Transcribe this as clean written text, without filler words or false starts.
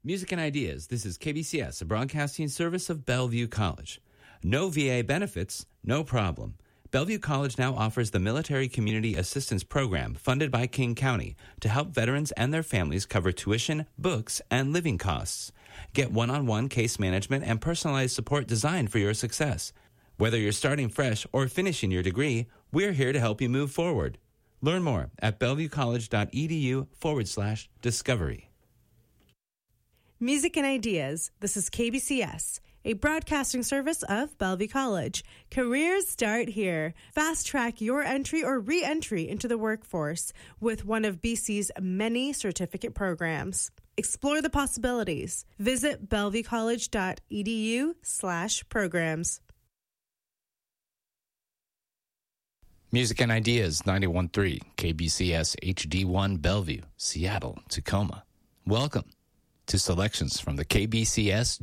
Music and Ideas. This is KBCS, a broadcasting service of Bellevue College. No VA benefits, no problem. Bellevue College now offers the Military Community Assistance Program funded by King County to help veterans and their families cover tuition, books, and living costs. Get one-on-one case management and personalized support designed for your success. Whether you're starting fresh or finishing your degree, we're here to help you move forward. Learn more at bellevuecollege.edu/discovery. Music and Ideas. This is KBCS, a broadcasting service of Bellevue College. Careers start here. Fast track your entry or re-entry into the workforce with one of BC's many certificate programs. Explore the possibilities. Visit bellevuecollege.edu/programs. Music and Ideas 91.3 KBCS HD1 Bellevue, Seattle, Tacoma. Welcome to selections from the KBCS